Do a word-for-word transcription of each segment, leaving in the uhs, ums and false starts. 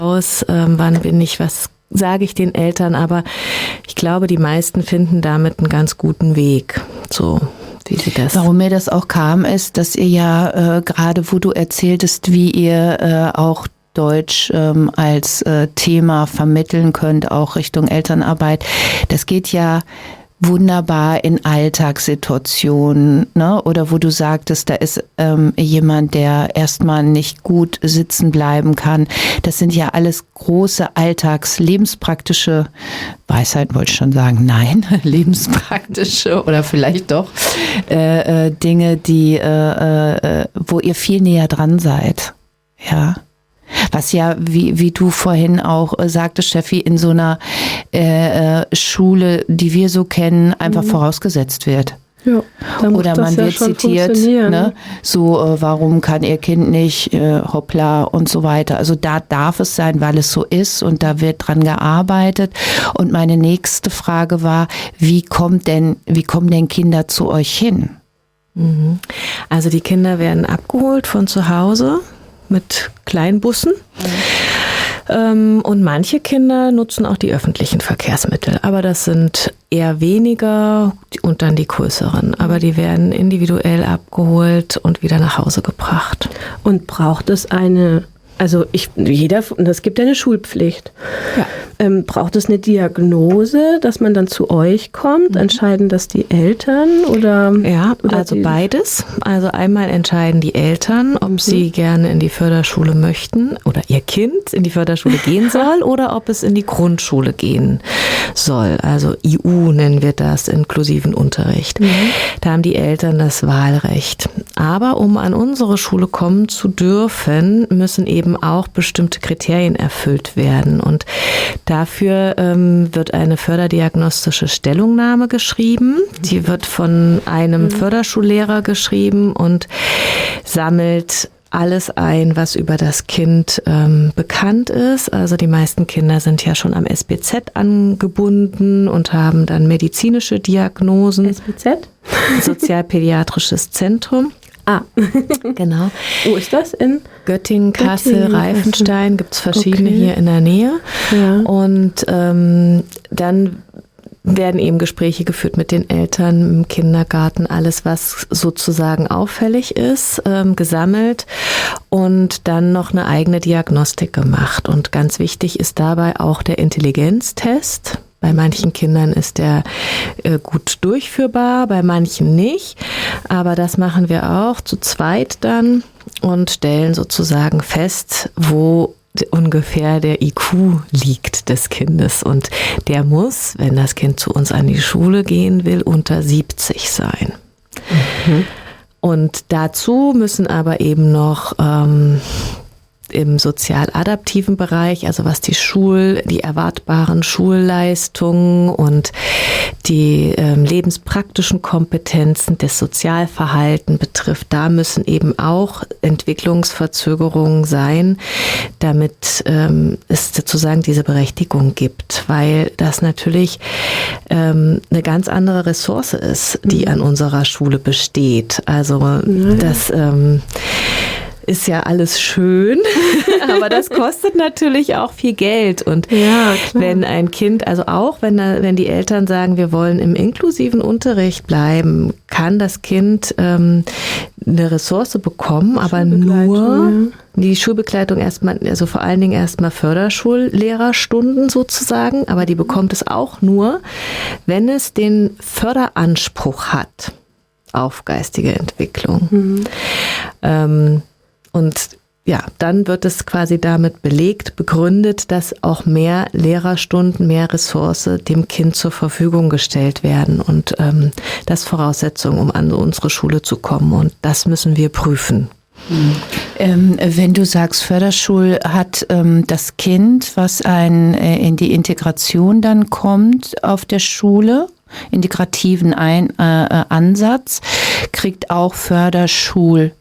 aus, ähm, wann bin ich, was sage ich den Eltern, aber ich glaube, die meisten finden damit einen ganz guten Weg, so wie sie das. Warum mir das auch kam, ist, dass ihr ja äh, gerade, wo du erzähltest, wie ihr äh, auch Deutsch ähm, als äh, Thema vermitteln könnt, auch Richtung Elternarbeit, das geht ja wunderbar in Alltagssituationen, ne? Oder wo du sagtest, da ist ähm, jemand, der erstmal nicht gut sitzen bleiben kann. Das sind ja alles große Alltags-, lebenspraktische Weisheiten, wollte ich schon sagen, nein, lebenspraktische oder vielleicht doch äh, äh, Dinge, die, äh, äh, wo ihr viel näher dran seid, ja. Was ja, wie, wie du vorhin auch äh, sagtest, Steffi, in so einer äh, Schule, die wir so kennen, einfach mhm. vorausgesetzt wird. Ja, oder man ja wird zitiert, ne? So, äh, warum kann ihr Kind nicht, äh, hoppla und so weiter. Also da darf es sein, weil es so ist und da wird dran gearbeitet. Und meine nächste Frage war, wie kommt denn, wie kommen denn Kinder zu euch hin? Mhm. Also die Kinder werden abgeholt von zu Hause mit Kleinbussen. Mhm. Ähm, und manche Kinder nutzen auch die öffentlichen Verkehrsmittel. Aber das sind eher weniger und dann die größeren. Aber die werden individuell abgeholt und wieder nach Hause gebracht. Und braucht es eine, also ich, jeder, es gibt ja eine Schulpflicht. Ja. Ähm, braucht es eine Diagnose, dass man dann zu euch kommt? Mhm. Entscheiden das die Eltern oder? Ja, oder also die? Beides. Also einmal entscheiden die Eltern, ob mhm. sie gerne in die Förderschule möchten oder ihr Kind in die Förderschule gehen soll oder ob es in die Grundschule gehen soll. Also I U nennen wir das, inklusiven Unterricht. Mhm. Da haben die Eltern das Wahlrecht. Aber um an unsere Schule kommen zu dürfen, müssen eben auch bestimmte Kriterien erfüllt werden. Und dafür ähm, wird eine förderdiagnostische Stellungnahme geschrieben. Die wird von einem mhm. Förderschullehrer geschrieben und sammelt alles ein, was über das Kind ähm, bekannt ist. Also die meisten Kinder sind ja schon am S B Z angebunden und haben dann medizinische Diagnosen. S B Z? Sozialpädiatrisches Zentrum. Ah, genau. Wo ist das? In Göttingen, Kassel, Göttingen, Reifenstein, gibt es verschiedene okay. hier in der Nähe. Ja. Und ähm, dann werden eben Gespräche geführt mit den Eltern im Kindergarten, alles, was sozusagen auffällig ist, ähm, gesammelt und dann noch eine eigene Diagnostik gemacht. Und ganz wichtig ist dabei auch der Intelligenztest. Bei manchen Kindern ist der äh, gut durchführbar, bei manchen nicht. Aber das machen wir auch zu zweit dann und stellen sozusagen fest, wo ungefähr der I Q liegt des Kindes. Und der muss, wenn das Kind zu uns an die Schule gehen will, unter siebzig sein. Mhm. Und dazu müssen aber eben noch ähm, im sozial-adaptiven Bereich, also was die Schul, die erwartbaren Schulleistungen und die ähm, lebenspraktischen Kompetenzen des Sozialverhalten betrifft, da müssen eben auch Entwicklungsverzögerungen sein, damit ähm, es sozusagen diese Berechtigung gibt, weil das natürlich ähm, eine ganz andere Ressource ist, die an unserer Schule besteht. Also mhm. das ähm, ist ja alles schön, aber das kostet natürlich auch viel Geld. Und ja, wenn ein Kind, also auch wenn, wenn die Eltern sagen, wir wollen im inklusiven Unterricht bleiben, kann das Kind ähm, eine Ressource bekommen, aber nur ja. die Schulbegleitung erstmal, also vor allen Dingen erstmal Förderschullehrerstunden sozusagen, aber die bekommt es auch nur, wenn es den Förderanspruch hat auf geistige Entwicklung. Mhm. Ähm, Und ja, dann wird es quasi damit belegt, begründet, dass auch mehr Lehrerstunden, mehr Ressource dem Kind zur Verfügung gestellt werden. Und ähm, das ist Voraussetzung, um an unsere Schule zu kommen. Und das müssen wir prüfen. Mhm. Ähm, wenn du sagst, Förderschul hat ähm, das Kind, was ein, äh, in die Integration dann kommt auf der Schule, integrativen ein, äh, Ansatz, kriegt auch Förderschul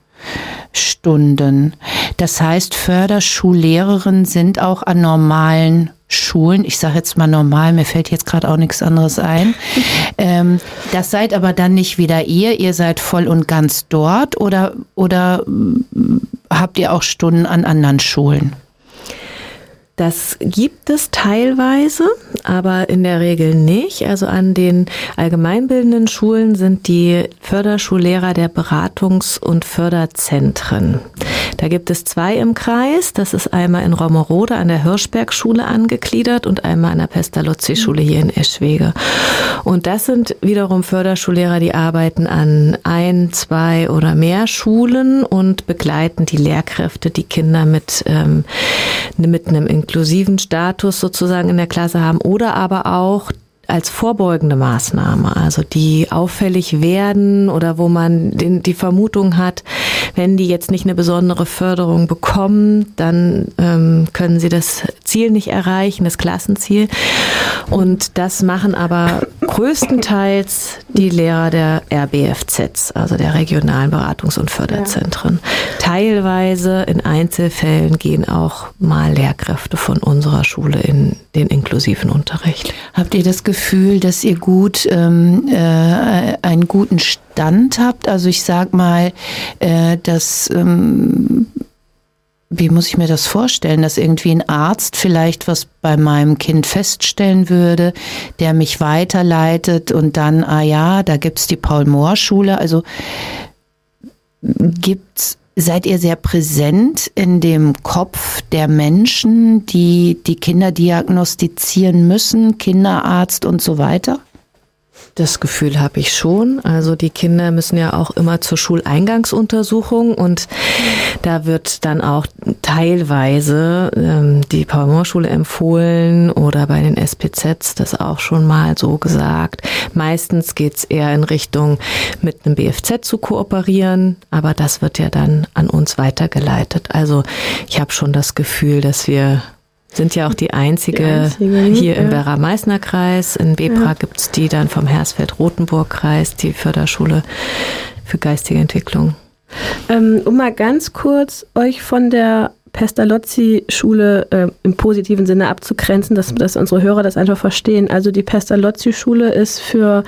Stunden. Das heißt, Förderschullehrerinnen sind auch an normalen Schulen, ich sage jetzt mal normal, mir fällt jetzt gerade auch nichts anderes ein. Ähm, das seid aber dann nicht wieder ihr, ihr seid voll und ganz dort oder, oder habt ihr auch Stunden an anderen Schulen? Das gibt es teilweise, aber in der Regel nicht. Also an den allgemeinbildenden Schulen sind die Förderschullehrer der Beratungs- und Förderzentren. Da gibt es zwei im Kreis. Das ist einmal in Rommerode an der Hirschberg-Schule angegliedert und einmal an der Pestalozzi-Schule hier in Eschwege. Und das sind wiederum Förderschullehrer, die arbeiten an ein, zwei oder mehr Schulen und begleiten die Lehrkräfte, die Kinder mit, ähm, mit einem inklusiven Status sozusagen in der Klasse haben oder aber auch als vorbeugende Maßnahme, also die auffällig werden oder wo man den, die Vermutung hat, wenn die jetzt nicht eine besondere Förderung bekommen, dann ähm, können sie das Ziel nicht erreichen, das Klassenziel. Und das machen aber größtenteils die Lehrer der R B F Zs, also der regionalen Beratungs- und Förderzentren. Ja. Teilweise in Einzelfällen gehen auch mal Lehrkräfte von unserer Schule in den inklusiven Unterricht. Habt ihr das Gefühl, dass ihr gut ähm, äh, einen guten Stand habt? Also ich sag mal, äh, dass ähm, wie muss ich mir das vorstellen, dass irgendwie ein Arzt vielleicht was bei meinem Kind feststellen würde, der mich weiterleitet und dann, ah ja, da gibt's die Paul-Mohr-Schule. Also gibt's, seid ihr sehr präsent in dem Kopf der Menschen, die die Kinder diagnostizieren müssen, Kinderarzt und so weiter? Das Gefühl habe ich schon. Also die Kinder müssen ja auch immer zur Schuleingangsuntersuchung und da wird dann auch teilweise ähm, die Paul-Mohr-Schule empfohlen oder bei den S P Zs das auch schon mal so gesagt. Meistens geht's eher in Richtung, mit einem B F Z zu kooperieren, aber das wird ja dann an uns weitergeleitet. Also ich habe schon das Gefühl, dass wir sind ja auch die einzige, die einzige hier ja. im Werra-Meißner-Kreis. In Bebra ja. gibt's die dann vom Hersfeld-Rotenburg-Kreis, die Förderschule für geistige Entwicklung. Ähm, um mal ganz kurz euch von der Pestalozzi-Schule äh, im positiven Sinne abzugrenzen, dass, dass unsere Hörer das einfach verstehen. Also die Pestalozzi-Schule ist für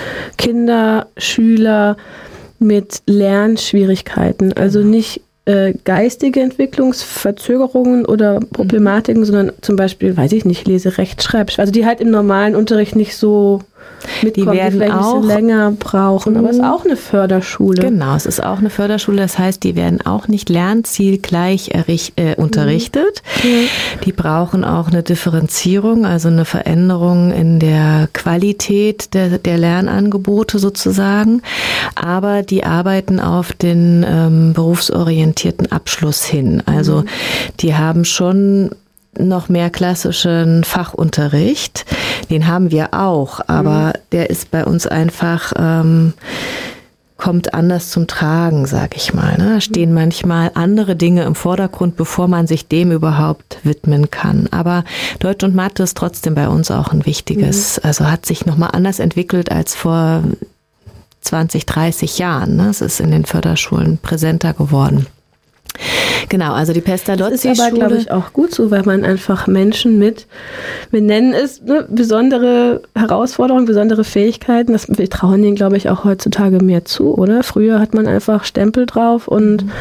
Kinder, Schüler mit Lernschwierigkeiten, also nicht geistige Entwicklungsverzögerungen oder Problematiken, mhm. sondern zum Beispiel, weiß ich nicht, Lese, Recht, Schreibschrift, also die halt im normalen Unterricht nicht so mitkommen, die, werden die vielleicht auch ein bisschen länger brauchen, aber es ist auch eine Förderschule. Genau, es ist auch eine Förderschule, das heißt, die werden auch nicht lernzielgleich erricht, äh, unterrichtet. Mhm. Die brauchen auch eine Differenzierung, also eine Veränderung in der Qualität der, der Lernangebote sozusagen, aber die arbeiten auf den ähm, berufsorientierten Abschluss hin. Also mhm. die haben schon noch mehr klassischen Fachunterricht. Den haben wir auch, aber mhm. der ist bei uns einfach, ähm, kommt anders zum Tragen, sag ich mal. Ne? Da stehen manchmal andere Dinge im Vordergrund, bevor man sich dem überhaupt widmen kann. Aber Deutsch und Mathe ist trotzdem bei uns auch ein wichtiges, mhm. also hat sich nochmal anders entwickelt als vor zwanzig, dreißig Jahren. Ne? Es ist in den Förderschulen präsenter geworden. Genau, also die Pestalozzi-Schule. Das ist aber, glaube ich, auch gut so, weil man einfach Menschen mit, wir nennen es ne, besondere Herausforderungen, besondere Fähigkeiten, das, wir trauen denen, glaube ich, auch heutzutage mehr zu, oder? Früher hat man einfach Stempel drauf und mhm.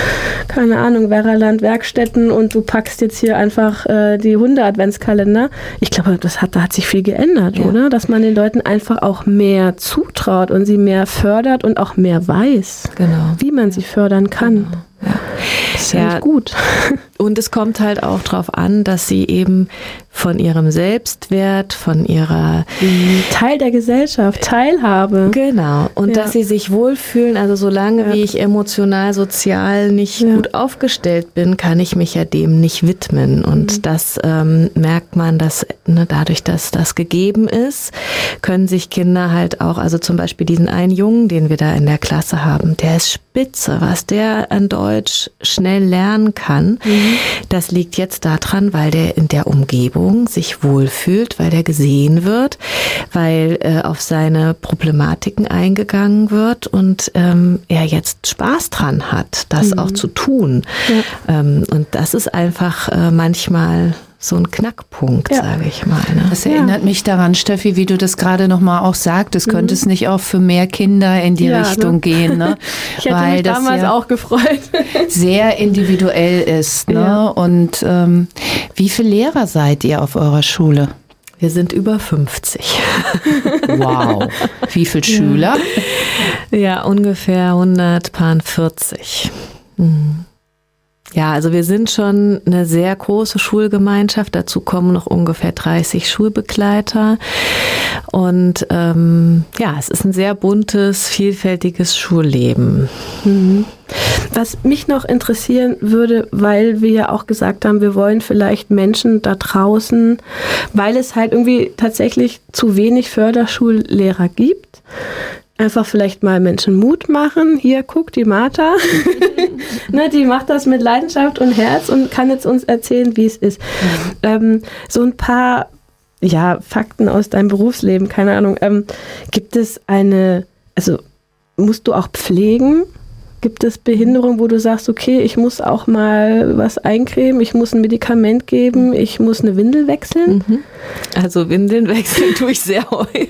keine Ahnung, Werraland, Werkstätten und du packst jetzt hier einfach äh, die Hunde-Adventskalender. Ich glaube, das hat, da hat sich viel geändert, ja. oder? Dass man den Leuten einfach auch mehr zutraut und sie mehr fördert und auch mehr weiß, genau. wie man sie fördern kann. Genau. Ja. Das ist ja gut. Und es kommt halt auch darauf an, dass sie eben von ihrem Selbstwert, von ihrer Teil der Gesellschaft, Teilhabe. Genau. Und ja. dass sie sich wohlfühlen. Also solange ja. wie ich emotional, sozial nicht ja. gut aufgestellt bin, kann ich mich ja dem nicht widmen. Und mhm. das ähm, merkt man, dass ne, dadurch, dass das gegeben ist, können sich Kinder halt auch, also zum Beispiel diesen einen Jungen, den wir da in der Klasse haben, der ist spitze, was der an Deutsch schnell lernen kann. Mhm. Das liegt jetzt daran, weil der in der Umgebung sich wohlfühlt, weil der gesehen wird, weil äh, auf seine Problematiken eingegangen wird und ähm, er jetzt Spaß dran hat, das mhm. auch zu tun. Ja. Ähm, und das ist einfach äh, manchmal so ein Knackpunkt, ja. sage ich mal. Ne? Das erinnert ja. mich daran, Steffi, wie du das gerade nochmal auch sagtest, mhm. könnte es nicht auch für mehr Kinder in die ja, Richtung ne? gehen? Ne? Ich hätte Weil mich das damals ja auch gefreut. Sehr individuell ist. Ne? Ja. Und ähm, wie viele Lehrer seid ihr auf eurer Schule? Wir sind über fünfzig. Wow. Wie viele Schüler? Ja, ungefähr hundertvierzig. Mhm. Ja, also wir sind schon eine sehr große Schulgemeinschaft. Dazu kommen noch ungefähr dreißig Schulbegleiter. Und ähm, ja, es ist ein sehr buntes, vielfältiges Schulleben. Mhm. Was mich noch interessieren würde, weil wir ja auch gesagt haben, wir wollen vielleicht Menschen da draußen, weil es halt irgendwie tatsächlich zu wenig Förderschullehrer gibt, einfach vielleicht mal Menschen Mut machen. Hier, guck, die Martha, ne, die macht das mit Leidenschaft und Herz und kann jetzt uns erzählen, wie es ist. Mhm. Ähm, so ein paar ja, Fakten aus deinem Berufsleben, keine Ahnung. Ähm, gibt es eine, also musst du auch pflegen? Gibt es Behinderung, wo du sagst, okay, ich muss auch mal was eincremen, ich muss ein Medikament geben, ich muss eine Windel wechseln? Mhm. Also Windeln wechseln tue ich sehr häufig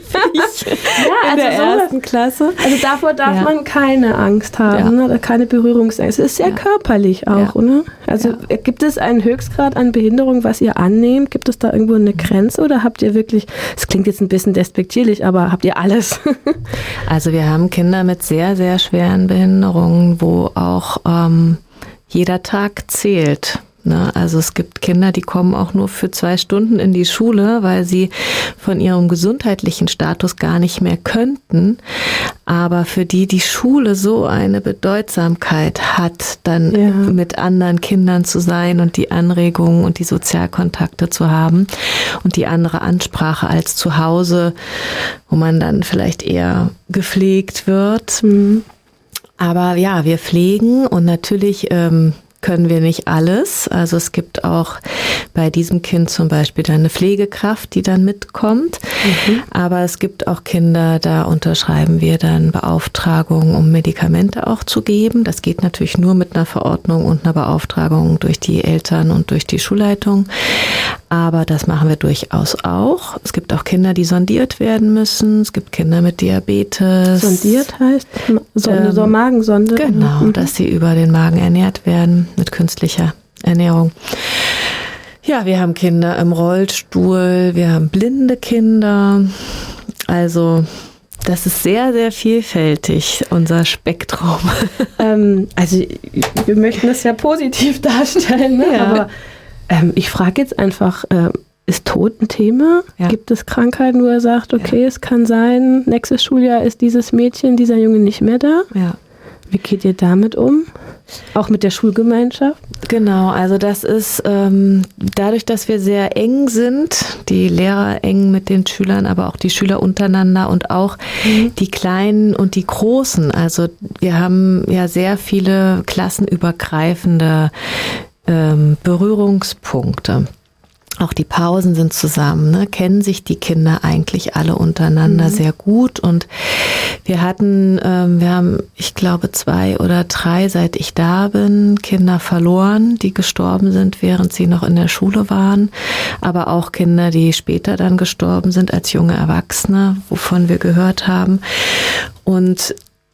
ja, in also der ersten Klasse. Also davor darf ja. man keine Angst haben, ja. ne? Keine Berührungsangst. Es ist sehr ja. körperlich auch, ja. oder? Also ja. gibt es einen Höchstgrad an Behinderung, was ihr annehmt? Gibt es da irgendwo eine Grenze oder habt ihr wirklich, es klingt jetzt ein bisschen despektierlich, aber habt ihr alles? Also wir haben Kinder mit sehr, sehr schweren Behinderungen, wo auch ähm, jeder Tag zählt. Ne? Also es gibt Kinder, die kommen auch nur für zwei Stunden in die Schule, weil sie von ihrem gesundheitlichen Status gar nicht mehr könnten. Aber für die die Schule so eine Bedeutsamkeit hat, dann ja. mit anderen Kindern zu sein und die Anregungen und die Sozialkontakte zu haben und die andere Ansprache als zu Hause, wo man dann vielleicht eher gepflegt wird. Mhm. Aber ja, wir pflegen und natürlich ähm, können wir nicht alles. Also es gibt auch bei diesem Kind zum Beispiel dann eine Pflegekraft, die dann mitkommt. Mhm. Aber es gibt auch Kinder, da unterschreiben wir dann Beauftragungen, um Medikamente auch zu geben. Das geht natürlich nur mit einer Verordnung und einer Beauftragung durch die Eltern und durch die Schulleitung. Aber das machen wir durchaus auch. Es gibt auch Kinder, die sondiert werden müssen. Es gibt Kinder mit Diabetes. Sondiert heißt? So eine ähm, Magensonde? Genau, mhm. dass sie über den Magen ernährt werden mit künstlicher Ernährung. Ja, wir haben Kinder im Rollstuhl, wir haben blinde Kinder. Also das ist sehr, sehr vielfältig, unser Spektrum. Ähm, also wir möchten das ja positiv darstellen, ne? Ja. Aber ähm, ich frage jetzt einfach, äh, ist Tod ein Thema? Ja. Gibt es Krankheiten, wo er sagt, okay, ja. es kann sein, nächstes Schuljahr ist dieses Mädchen, dieser Junge nicht mehr da? Ja. Wie geht ihr damit um? Auch mit der Schulgemeinschaft? Genau, also das ist ähm, dadurch, dass wir sehr eng sind, die Lehrer eng mit den Schülern, aber auch die Schüler untereinander und auch mhm. die Kleinen und die Großen. Also wir haben ja sehr viele klassenübergreifende ähm, Berührungspunkte. Auch die Pausen sind zusammen, ne? Kennen sich die Kinder eigentlich alle untereinander mhm. sehr gut. Und wir hatten, ähm, wir haben, ich glaube, zwei oder drei, seit ich da bin, Kinder verloren, die gestorben sind, während sie noch in der Schule waren. Aber auch Kinder, die später dann gestorben sind als junge Erwachsene, wovon wir gehört haben. Und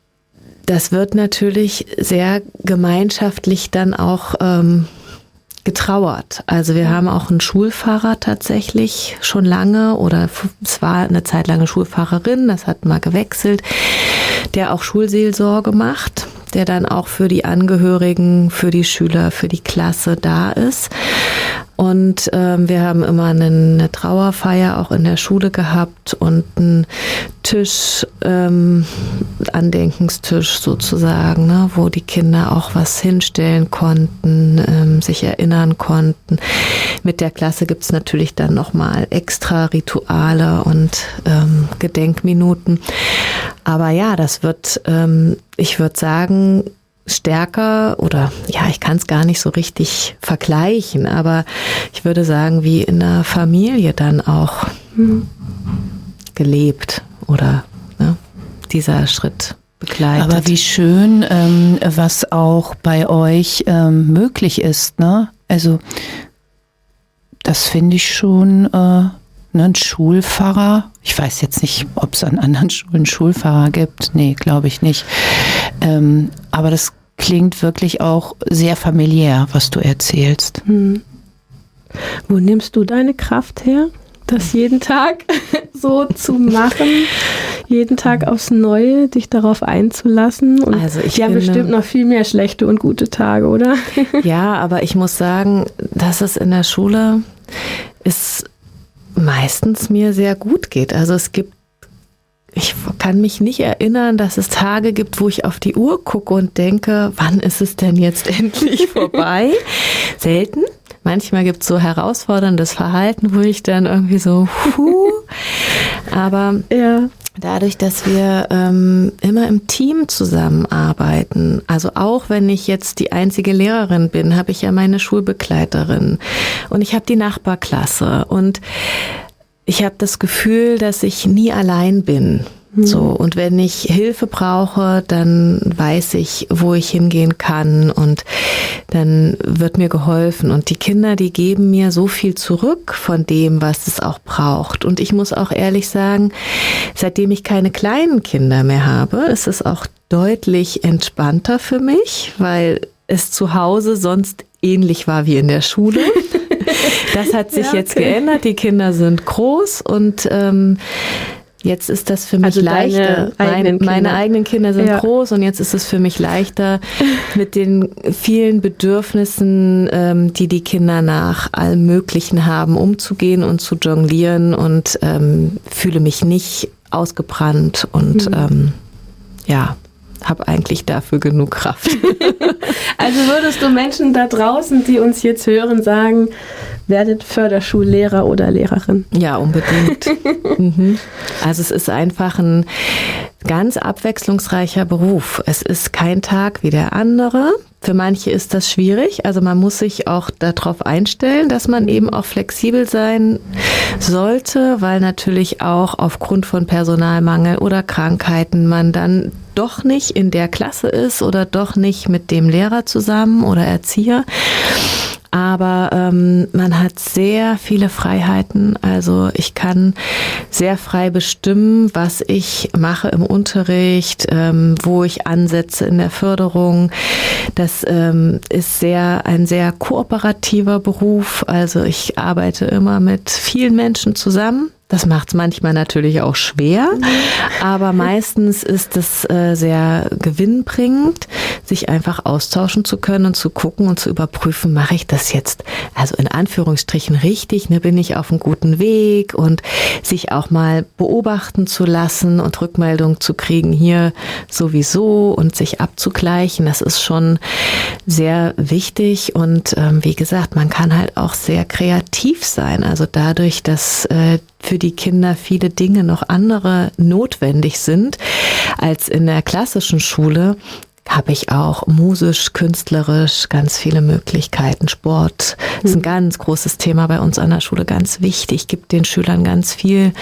das wird natürlich sehr gemeinschaftlich dann auch ähm, getrauert. Also wir haben auch einen Schulpfarrer tatsächlich schon lange oder es war eine Zeit lang eine Schulpfarrerin, das hat mal gewechselt, der auch Schulseelsorge macht, der dann auch für die Angehörigen, für die Schüler, für die Klasse da ist. Und ähm, wir haben immer eine, eine Trauerfeier auch in der Schule gehabt und einen Tisch, ähm, Andenkenstisch sozusagen, ne, wo die Kinder auch was hinstellen konnten, ähm, sich erinnern konnten. Mit der Klasse gibt's natürlich dann nochmal extra Rituale und ähm, Gedenkminuten. Aber ja, das wird, ähm, ich würde sagen, stärker oder ja, ich kann es gar nicht so richtig vergleichen, aber ich würde sagen, wie in einer Familie dann auch mhm. gelebt oder ne, dieser Schritt begleitet. Aber wie schön, ähm, was auch bei euch ähm, möglich ist, ne? Also das finde ich schon äh, ein Schulpfarrer. Ich weiß jetzt nicht, ob es an anderen Schulen Schulpfarrer gibt. Nee, glaube ich nicht. Ähm, aber das klingt wirklich auch sehr familiär, was du erzählst. Hm. Wo nimmst du deine Kraft her, das jeden Tag so zu machen, jeden Tag aufs Neue, dich darauf einzulassen? Und also ich ja, finde, bestimmt noch viel mehr schlechte und gute Tage, oder? Ja, aber ich muss sagen, dass es in der Schule ist meistens mir sehr gut geht. Also es gibt, ich kann mich nicht erinnern, dass es Tage gibt, wo ich auf die Uhr gucke und denke, wann ist es denn jetzt endlich vorbei? Selten. Manchmal gibt es so herausforderndes Verhalten, wo ich dann irgendwie so, puh. Aber ja. Dadurch, dass wir ähm, immer im Team zusammenarbeiten, also auch wenn ich jetzt die einzige Lehrerin bin, habe ich ja meine Schulbegleiterin und ich habe die Nachbarklasse und ich habe das Gefühl, dass ich nie allein bin. So, und wenn ich Hilfe brauche, dann weiß ich, wo ich hingehen kann und dann wird mir geholfen. Und die Kinder, die geben mir so viel zurück von dem, was es auch braucht. Und ich muss auch ehrlich sagen, seitdem ich keine kleinen Kinder mehr habe, ist es auch deutlich entspannter für mich, weil es zu Hause sonst ähnlich war wie in der Schule. Das hat sich ja, okay. jetzt geändert. Die Kinder sind groß und ähm, jetzt ist das für mich also leichter. Meine, meine eigenen Kinder sind ja. groß und jetzt ist es für mich leichter mit den vielen Bedürfnissen, ähm, die die Kinder nach allem Möglichen haben, umzugehen und zu jonglieren und ähm, fühle mich nicht ausgebrannt und mhm. ähm, ja, habe eigentlich dafür genug Kraft. Also würdest du Menschen da draußen, die uns jetzt hören, sagen, werdet Förderschullehrer oder Lehrerin? Ja, unbedingt. mhm. Also es ist einfach ein ganz abwechslungsreicher Beruf. Es ist kein Tag wie der andere. Für manche ist das schwierig. Also man muss sich auch darauf einstellen, dass man eben auch flexibel sein sollte, weil natürlich auch aufgrund von Personalmangel oder Krankheiten man dann doch nicht in der Klasse ist oder doch nicht mit dem Lehrer zusammen oder Erzieher. Aber ähm, man hat sehr viele Freiheiten. Also ich kann sehr frei bestimmen, was ich mache im Unterricht, ähm, wo ich ansetze in der Förderung. Das ähm, ist sehr ein sehr kooperativer Beruf. Also ich arbeite immer mit vielen Menschen zusammen. Das macht es manchmal natürlich auch schwer, aber meistens ist es äh, sehr gewinnbringend, sich einfach austauschen zu können und zu gucken und zu überprüfen, mache ich das jetzt, also in Anführungsstrichen richtig, ne, bin ich auf einem guten Weg und sich auch mal beobachten zu lassen und Rückmeldung zu kriegen, hier sowieso und sich abzugleichen, das ist schon sehr wichtig und ähm, wie gesagt, man kann halt auch sehr kreativ sein, also dadurch, dass äh, für die Kinder viele Dinge noch andere notwendig sind als in der klassischen Schule, habe ich auch musisch, künstlerisch ganz viele Möglichkeiten. Sport ist ein ganz großes Thema bei uns an der Schule, ganz wichtig, gibt den Schülern ganz viel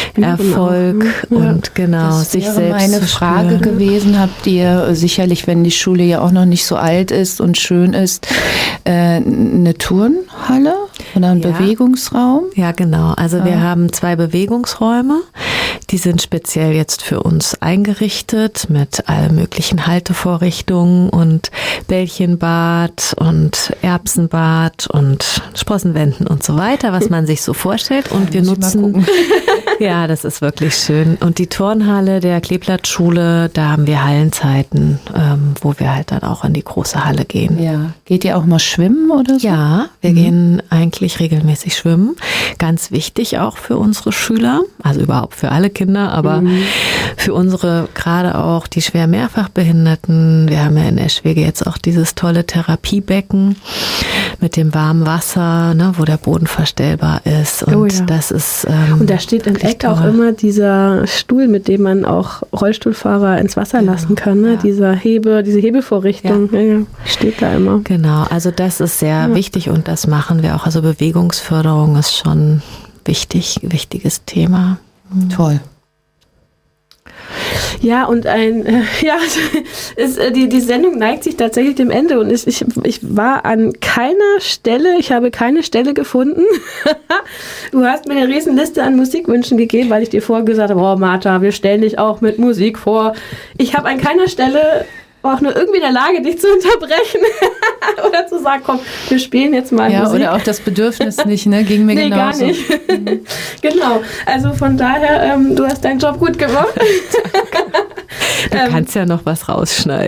Erfolg ja. und genau, das sich wäre selbst meine zu Frage spüren. gewesen, habt ihr sicherlich, wenn die Schule ja auch noch nicht so alt ist und schön ist, äh, eine Turnhalle oder einen ja. Bewegungsraum? Ja, genau. Also ja. wir haben zwei Bewegungsräume. Die sind speziell jetzt für uns eingerichtet mit allen möglichen Haltevorrichtungen und Bällchenbad und Erbsenbad und Sprossenwänden und so weiter, was man sich so vorstellt. Und wir nutzen, ja, das ist wirklich schön. Und die Turnhalle der Kleeblattschule, da haben wir Hallenzeiten, ähm, wo wir halt dann auch in die große Halle gehen. Ja. Geht ihr auch mal schwimmen oder so? Ja, wir mhm. gehen eigentlich regelmäßig schwimmen. Ganz wichtig auch für unsere Schüler, also überhaupt für alle Kinder, aber mhm. für unsere gerade auch die schwer Mehrfachbehinderten. Wir haben ja in Eschwege jetzt auch dieses tolle Therapiebecken mit dem warmen Wasser, ne, wo der Boden verstellbar ist. Und oh ja. das ist ähm, und da steht im Eck auch immer dieser Stuhl, mit dem man auch Rollstuhlfahrer ins Wasser genau. lassen kann. Ne? Ja. Dieser Hebe, diese Hebevorrichtung ja. Ja, steht da immer. Genau, also das ist sehr ja. wichtig und das machen wir auch. Also Bewegungsförderung ist schon wichtig, wichtiges Thema. Toll. Ja, und ein, äh, ja, ist, äh, die, die Sendung neigt sich tatsächlich dem Ende und ich, ich, ich war an keiner Stelle, ich habe keine Stelle gefunden. Du hast mir eine riesen Liste an Musikwünschen gegeben, weil ich dir vorher gesagt habe, oh Martha, wir stellen dich auch mit Musik vor. Ich habe an keiner Stelle auch nur irgendwie in der Lage, dich zu unterbrechen oder zu sagen, komm, wir spielen jetzt mal ja, Musik. Oder auch das Bedürfnis nicht, ne? Ging mir nee, genauso. Gar nicht. Mhm. Genau, also von daher, ähm, du hast deinen Job gut gemacht. Du kannst ja noch was rausschneiden.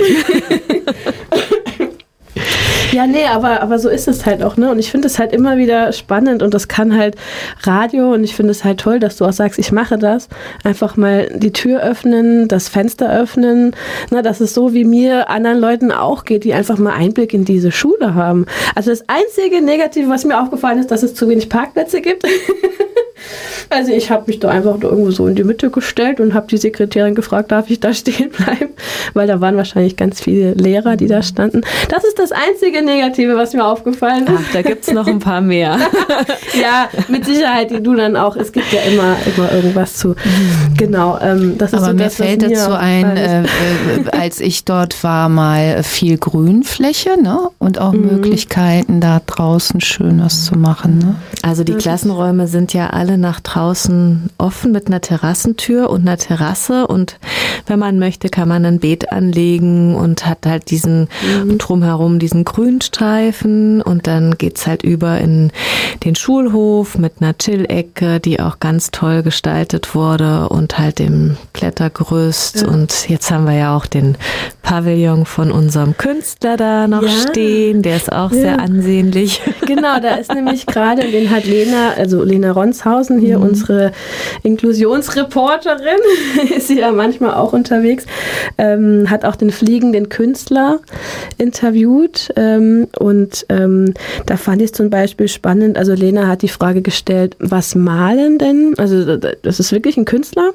Ja, nee, aber, aber so ist es halt auch, ne? Und ich finde es halt immer wieder spannend und das kann halt Radio und ich finde es halt toll, dass du auch sagst, ich mache das. Einfach mal die Tür öffnen, das Fenster öffnen, ne? Dass es so wie mir anderen Leuten auch geht, die einfach mal Einblick in diese Schule haben. Also das einzige Negative, was mir aufgefallen ist, dass es zu wenig Parkplätze gibt. Also ich habe mich da einfach irgendwo so in die Mitte gestellt und habe die Sekretärin gefragt, darf ich da stehen bleiben? Weil da waren wahrscheinlich ganz viele Lehrer, die da standen. Das ist das einzige Negative, was mir aufgefallen ist. Ach, da gibt es noch ein paar mehr. Ja, mit Sicherheit, die du dann auch, es gibt ja immer, immer irgendwas zu. Genau. Ähm, das ist Aber so mir das, fällt mir dazu ein, äh, äh, als ich dort war, mal viel Grünfläche, ne? Und auch mhm. Möglichkeiten, da draußen schön was zu machen. Ne? Also die Klassenräume sind ja alle nach draußen offen mit einer Terrassentür und einer Terrasse und wenn man möchte, kann man ein Beet anlegen und hat halt diesen mhm. drumherum diesen Grünstreifen und dann geht's halt über in den Schulhof mit einer Chill-Ecke, die auch ganz toll gestaltet wurde und halt dem Klettergerüst ja. Und jetzt haben wir ja auch den Pavillon von unserem Künstler da noch ja. stehen, der ist auch ja. sehr ansehnlich. Genau, da ist nämlich gerade, den hat Lena, also Lena Ronshausen hier, mhm. unsere Inklusionsreporterin, ist sie ja manchmal auch unterwegs, ähm, hat auch den fliegenden Künstler interviewt ähm, und ähm, da fand ich es zum Beispiel spannend, also Lena hat die Frage gestellt, was malen denn? Also das ist wirklich ein Künstler,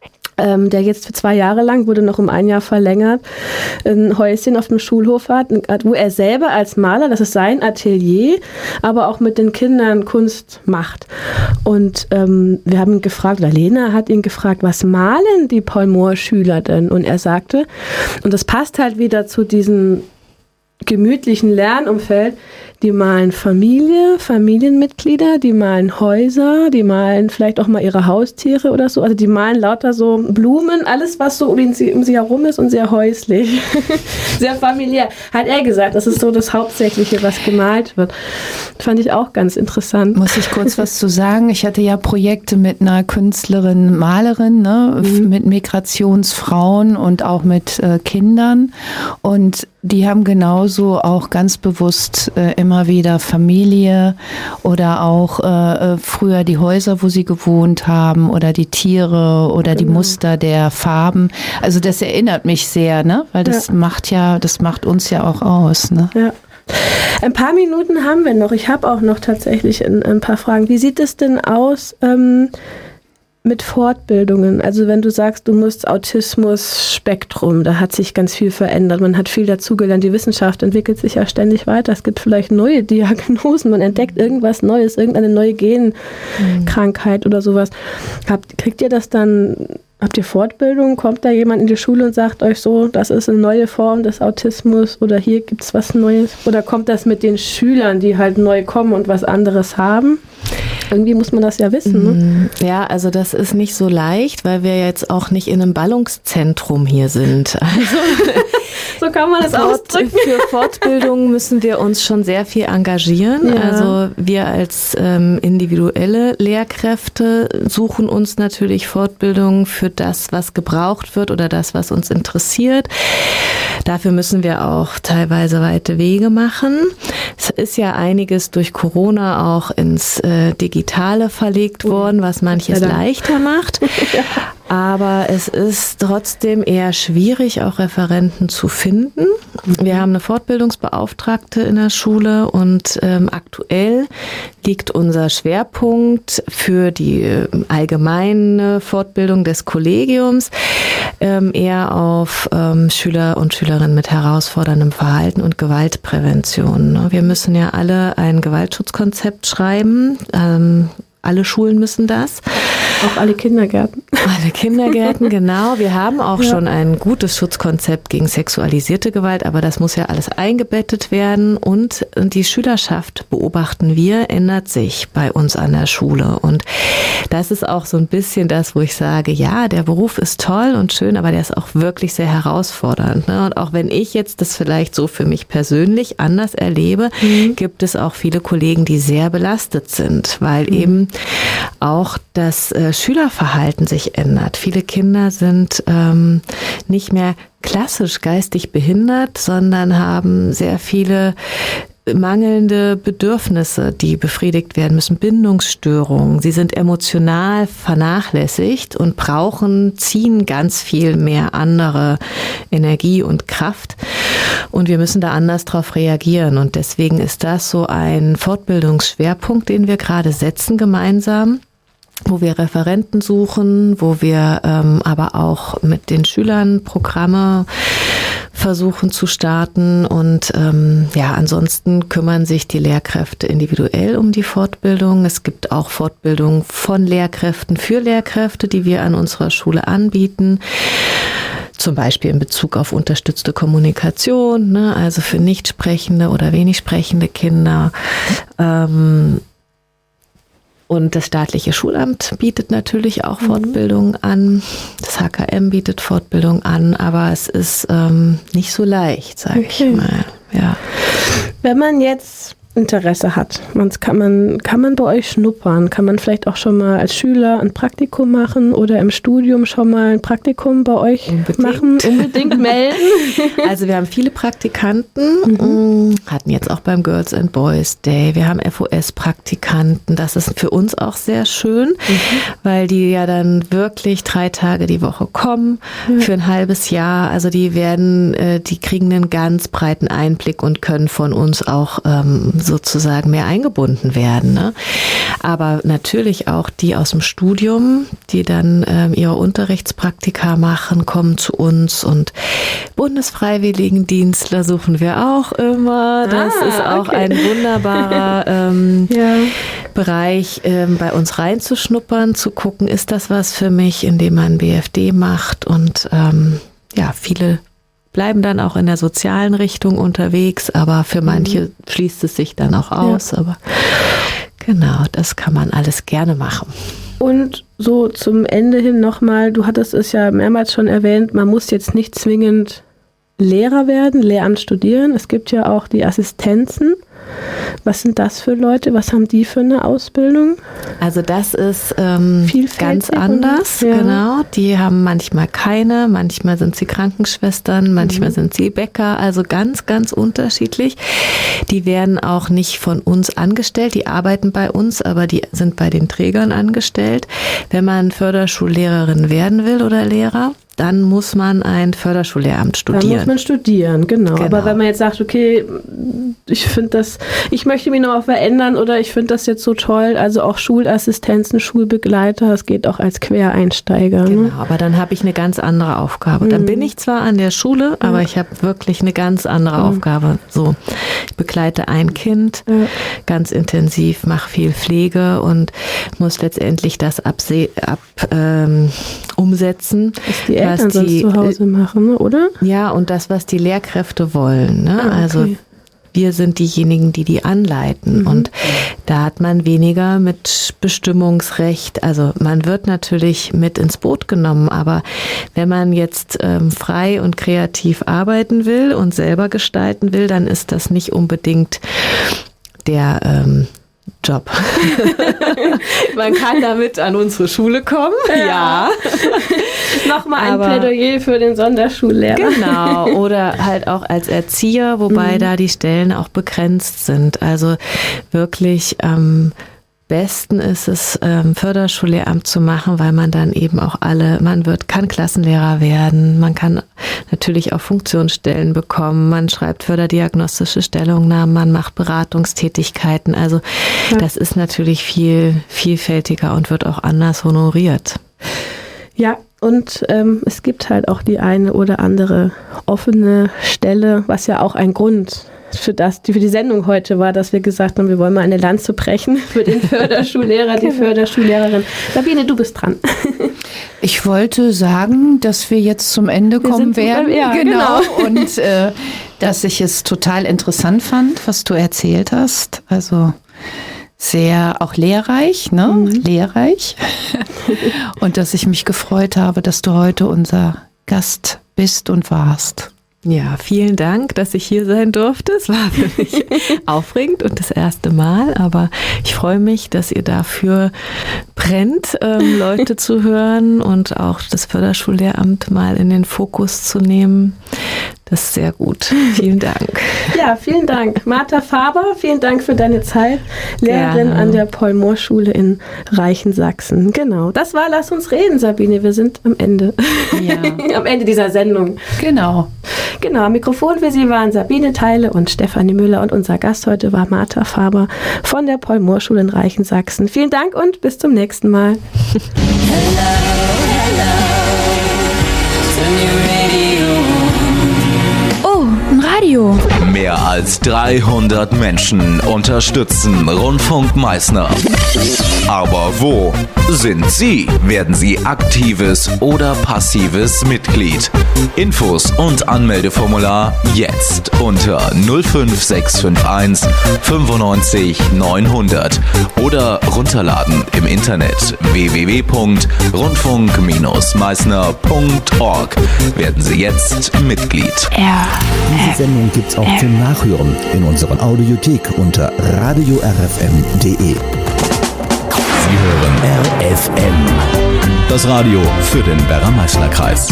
ähm, der jetzt für zwei Jahre lang, wurde noch um ein Jahr verlängert, ein Häuschen auf dem Schulhof hat, wo er selber als Maler, das ist sein Atelier, aber auch mit den Kindern Kunst macht. Und ähm, wir haben ihn gefragt, oder Lena hat ihn gefragt, was malen die Paul-Mohr-Schüler denn? Und er sagte, und das passt halt wieder zu diesem gemütlichen Lernumfeld, die malen Familie, Familienmitglieder, die malen Häuser, die malen vielleicht auch mal ihre Haustiere oder so. Also die malen lauter so Blumen, alles was so um sie, um sie herum ist und sehr häuslich, sehr familiär. Hat er gesagt, das ist so das Hauptsächliche, was gemalt wird. Fand ich auch ganz interessant. Muss ich kurz was zu sagen? Ich hatte ja Projekte mit einer Künstlerin, Malerin, ne, mhm. mit Migrationsfrauen und auch mit äh, Kindern und die haben genauso auch ganz bewusst äh, immer wieder Familie oder auch äh, früher die Häuser, wo sie gewohnt haben oder die Tiere oder genau. die Muster der Farben. Also das erinnert mich sehr, ne? Weil das ja. macht ja, das macht uns ja auch aus, ne? Ja. Ein paar Minuten haben wir noch. Ich habe auch noch tatsächlich ein, ein paar Fragen. Wie sieht es denn aus ähm, mit Fortbildungen? Also wenn du sagst, du musst Autismus-Spektrum, da hat sich ganz viel verändert. Man hat viel dazugelernt. Die Wissenschaft entwickelt sich ja ständig weiter. Es gibt vielleicht neue Diagnosen. Man entdeckt irgendwas Neues, irgendeine neue Genkrankheit mhm. oder sowas. Habt, kriegt ihr das dann... Habt ihr Fortbildung? Kommt da jemand in die Schule und sagt euch so, das ist eine neue Form des Autismus oder hier gibt es was Neues? Oder kommt das mit den Schülern, die halt neu kommen und was anderes haben? Irgendwie muss man das ja wissen. Ne? Ja, also das ist nicht so leicht, weil wir jetzt auch nicht in einem Ballungszentrum hier sind. Also so kann man das ausdrücken. Für Fortbildung müssen wir uns schon sehr viel engagieren. Ja. Also wir als ähm, individuelle Lehrkräfte suchen uns natürlich Fortbildung für das, was gebraucht wird oder das, was uns interessiert. Dafür müssen wir auch teilweise weite Wege machen. Es ist ja einiges durch Corona auch ins äh, Digitale verlegt worden, was manches ja, leichter macht. Ja. Aber es ist trotzdem eher schwierig, auch Referenten zu finden. Wir haben eine Fortbildungsbeauftragte in der Schule und ähm, aktuell liegt unser Schwerpunkt für die äh, allgemeine Fortbildung des Kollegiums ähm, eher auf ähm, Schüler und Schülerinnen mit herausforderndem Verhalten und Gewaltprävention. Wir müssen ja alle ein Gewaltschutzkonzept schreiben. Ähm, alle Schulen müssen das. Auch alle Kindergärten. Alle Kindergärten, genau. Wir haben auch ja. schon ein gutes Schutzkonzept gegen sexualisierte Gewalt, aber das muss ja alles eingebettet werden. Und die Schülerschaft, beobachten wir, ändert sich bei uns an der Schule. Und das ist auch so ein bisschen das, wo ich sage, ja, der Beruf ist toll und schön, aber der ist auch wirklich sehr herausfordernd. Ne? Und auch wenn ich jetzt das vielleicht so für mich persönlich anders erlebe, mhm. gibt es auch viele Kollegen, die sehr belastet sind, weil mhm. eben auch das äh, Schülerverhalten sich ändert. Viele Kinder sind ähm, nicht mehr klassisch geistig behindert, sondern haben sehr viele mangelnde Bedürfnisse, die befriedigt werden müssen, Bindungsstörungen. Sie sind emotional vernachlässigt und brauchen, ziehen ganz viel mehr andere Energie und Kraft. Und wir müssen da anders drauf reagieren. Und deswegen ist das so ein Fortbildungsschwerpunkt, den wir gerade setzen gemeinsam, wo wir Referenten suchen, wo wir ähm, aber auch mit den Schülern Programme versuchen zu starten. Und ähm, ja, ansonsten kümmern sich die Lehrkräfte individuell um die Fortbildung. Es gibt auch Fortbildung von Lehrkräften für Lehrkräfte, die wir an unserer Schule anbieten. Zum Beispiel in Bezug auf unterstützte Kommunikation, ne, also für nicht sprechende oder wenig sprechende Kinder. Ähm, Und das staatliche Schulamt bietet natürlich auch Fortbildung an. Das H K M bietet Fortbildung an, aber es ist ähm, nicht so leicht, sage okay. ich mal. Ja. Wenn man jetzt Interesse hat, kann man, kann man bei euch schnuppern? Kann man vielleicht auch schon mal als Schüler ein Praktikum machen oder im Studium schon mal ein Praktikum bei euch Unbedingt. machen? Unbedingt melden. Also wir haben viele Praktikanten, mhm. hatten jetzt auch beim Girls and Boys Day. Wir haben F O S-Praktikanten. Das ist für uns auch sehr schön, mhm. weil die ja dann wirklich drei Tage die Woche kommen ja. für ein halbes Jahr. Also die werden, die kriegen einen ganz breiten Einblick und können von uns auch ähm, sozusagen mehr eingebunden werden. Ne? Aber natürlich auch die aus dem Studium, die dann ähm, ihre Unterrichtspraktika machen, kommen zu uns, und Bundesfreiwilligendienstler suchen wir auch immer. Das ah, ist auch okay. ein wunderbarer ähm, ja. Bereich, ähm, bei uns reinzuschnuppern, zu gucken, ist das was für mich, indem man B F D macht, und ähm, ja, viele bleiben dann auch in der sozialen Richtung unterwegs, aber für manche mhm. schließt es sich dann auch aus. Ja. Aber genau, das kann man alles gerne machen. Und so zum Ende hin nochmal, du hattest es ja mehrmals schon erwähnt, man muss jetzt nicht zwingend Lehrer werden, Lehramt studieren. Es gibt ja auch die Assistenzen. Was sind das für Leute? Was haben die für eine Ausbildung? Also das ist ähm, ganz anders, ja. genau. Die haben manchmal keine, manchmal sind sie Krankenschwestern, manchmal mhm. sind sie Bäcker, also ganz, ganz unterschiedlich. Die werden auch nicht von uns angestellt, die arbeiten bei uns, aber die sind bei den Trägern angestellt. Wenn man Förderschullehrerin werden will oder Lehrer, dann muss man ein Förderschullehramt studieren. Dann muss man studieren, genau. genau. Aber wenn man jetzt sagt, okay, ich finde das, ich möchte mich noch mal verändern oder ich finde das jetzt so toll, also auch Schulassistenzen, Schulbegleiter, das geht auch als Quereinsteiger. Genau, ne? aber dann habe ich eine ganz andere Aufgabe. Mhm. Dann bin ich zwar an der Schule, aber mhm. ich habe wirklich eine ganz andere mhm. Aufgabe. So, ich begleite ein Kind ja. ganz intensiv, mache viel Pflege und muss letztendlich das abse- ab, ähm, umsetzen. Das die Eltern sonst die, zu Hause machen, oder? Ja, und das, was die Lehrkräfte wollen. Ne? Ah, okay. Also wir sind diejenigen, die die anleiten. Mhm. Und da hat man weniger mit Bestimmungsrecht. Also man wird natürlich mit ins Boot genommen. Aber wenn man jetzt ähm, frei und kreativ arbeiten will und selber gestalten will, dann ist das nicht unbedingt der ähm, Job. Man kann damit an unsere Schule kommen. Ja. ja. Nochmal ein Aber, Plädoyer für den Sonderschullehrer. Genau. Oder halt auch als Erzieher, wobei mhm. da die Stellen auch begrenzt sind. Also wirklich am besten ist es, ähm, Förderschullehramt zu machen, weil man dann eben auch alle, man wird, kann Klassenlehrer werden, man kann natürlich auch Funktionsstellen bekommen, man schreibt förderdiagnostische Stellungnahmen, man macht Beratungstätigkeiten. Also ja. das ist natürlich viel vielfältiger und wird auch anders honoriert. Ja, und ähm, es gibt halt auch die eine oder andere offene Stelle, was ja auch ein Grund für das, für die Sendung heute war, dass wir gesagt haben, wir wollen mal eine Lanze brechen für den Förderschullehrer, die Förderschullehrerin. Sabine, du bist dran. Ich wollte sagen, dass wir jetzt zum Ende wir kommen werden. Ja, genau. genau. Und äh, dass ich es total interessant fand, was du erzählt hast. Also sehr auch lehrreich, ne? Mhm. Lehrreich. Und dass ich mich gefreut habe, dass du heute unser Gast bist und warst. Ja, vielen Dank, dass ich hier sein durfte. Es war für mich aufregend und das erste Mal, aber ich freue mich, dass ihr dafür brennt, ähm, Leute zu hören und auch das Förderschullehramt mal in den Fokus zu nehmen. Das ist sehr gut. Vielen Dank. Ja, vielen Dank. Martha Faber, vielen Dank für deine Zeit. Lehrerin Gerne. An der Paul-Mohr-Schule in Reichensaxen. Genau, das war Lass uns reden, Sabine. Wir sind am Ende. Ja. Am Ende dieser Sendung. Genau. Genau, am Mikrofon für Sie waren Sabine Theile und Stefanie Müller und unser Gast heute war Martha Faber von der Paul-Mohr-Schule in Reichensaxen. Vielen Dank und bis zum nächsten Mal. Hello, hello. Turn your radio. Oh, ein Radio. Mehr als dreihundert Menschen unterstützen Rundfunk Meißner. Aber wo sind Sie? Werden Sie aktives oder passives Mitglied? Infos und Anmeldeformular jetzt unter null fünf sechs fünf eins fünfundneunzig neunhundert oder runterladen im Internet w w w punkt rundfunk meißner punkt org. Werden Sie jetzt Mitglied. Ja. Diese Sendung gibt's auch zum Nachhören in unserer Audiothek unter radio r f m punkt d e. Sie hören R F M, das Radio für den Werra-Meißner-Kreis.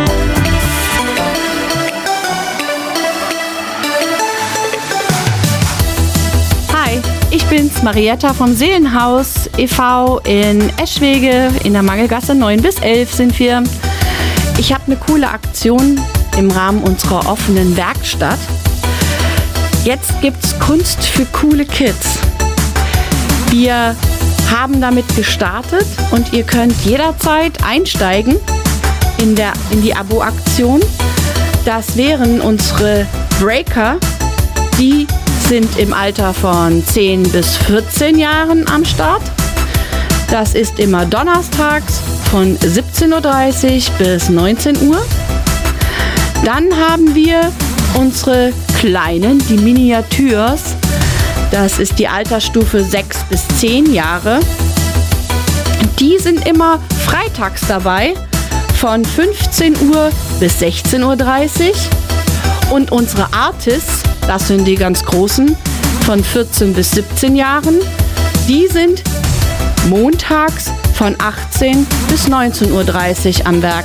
Hi, ich bin's, Marietta vom Seelenhaus e V in Eschwege in der Mangelgasse neun bis elf sind wir. Ich habe eine coole Aktion im Rahmen unserer offenen Werkstatt. Jetzt gibt's Kunst für coole Kids. Wir haben damit gestartet und ihr könnt jederzeit einsteigen in, der, in die Abo-Aktion. Das wären unsere Breaker, die sind im Alter von zehn bis vierzehn Jahren am Start. Das ist immer donnerstags von siebzehn Uhr dreißig bis neunzehn Uhr. Dann haben wir unsere Kleinen, die Miniatures. Das ist die Altersstufe sechs bis zehn Jahre. Die sind immer freitags dabei von fünfzehn Uhr bis sechzehn Uhr dreißig. Und unsere Artists, das sind die ganz Großen, von vierzehn bis siebzehn Jahren, die sind montags von achtzehn bis neunzehn Uhr dreißig am Werk.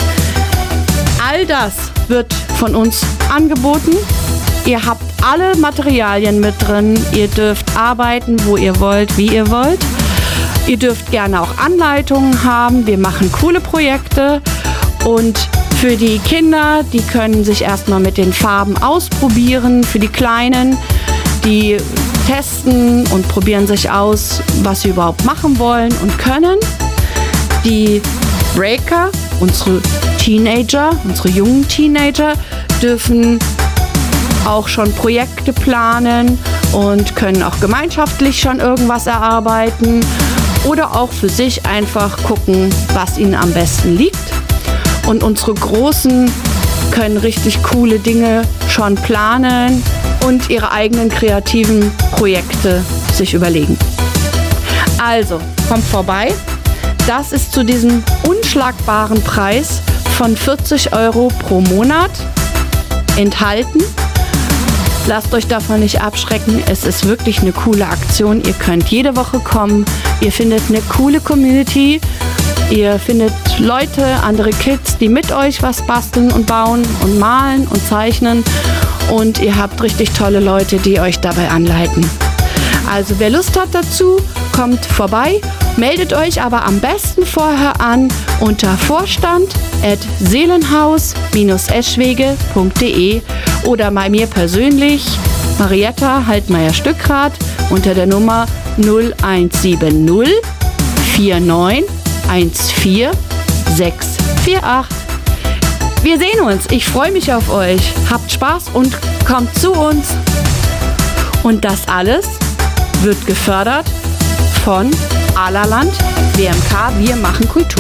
All das wird von uns angeboten. Ihr habt alle Materialien mit drin. Ihr dürft arbeiten, wo ihr wollt, wie ihr wollt. Ihr dürft gerne auch Anleitungen haben. Wir machen coole Projekte. Und für die Kinder, die können sich erstmal mit den Farben ausprobieren. Für die Kleinen, die testen und probieren sich aus, was sie überhaupt machen wollen und können. Die Breaker, unsere Teenager, unsere jungen Teenager, dürfen auch schon Projekte planen und können auch gemeinschaftlich schon irgendwas erarbeiten oder auch für sich einfach gucken, was ihnen am besten liegt. Und unsere Großen können richtig coole Dinge schon planen und ihre eigenen kreativen Projekte sich überlegen. Also, kommt vorbei. Das ist zu diesem unschlagbaren Preis von vierzig Euro pro Monat enthalten. Lasst euch davon nicht abschrecken. Es ist wirklich eine coole Aktion. Ihr könnt jede Woche kommen. Ihr findet eine coole Community. Ihr findet Leute, andere Kids, die mit euch was basteln und bauen und malen und zeichnen. Und ihr habt richtig tolle Leute, die euch dabei anleiten. Also wer Lust hat dazu, kommt vorbei. Meldet euch aber am besten vorher an unter vorstand at seelenhaus eschwege punkt de oder bei mir persönlich, Marietta Haltmeier-Stückrath, unter der Nummer null eins sieben null vier neun eins vier sechs vier acht. Wir sehen uns. Ich freue mich auf euch. Habt Spaß und kommt zu uns. Und das alles wird gefördert von Alerland W M K Wir machen Kultur.